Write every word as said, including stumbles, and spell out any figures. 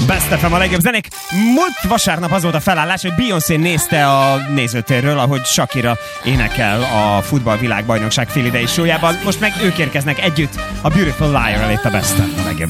Best ef em a legjobb zenék. Múlt vasárnap az volt a felállás, hogy Beyoncé nézte a nézőtérről, ahogy Shakira énekel a futballvilágbajnokság félidei showyában. Most meg ők érkeznek együtt a Beautiful Liar elé a Best ef a legjobb